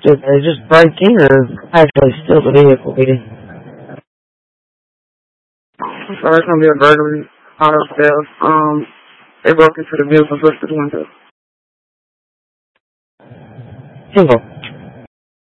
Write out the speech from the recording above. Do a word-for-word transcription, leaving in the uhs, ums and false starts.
Did they just break in or actually steal the vehicle, Petey? So it's gonna be a burglary, auto theft. Um, they broke into the vehicle, busted the window. Single.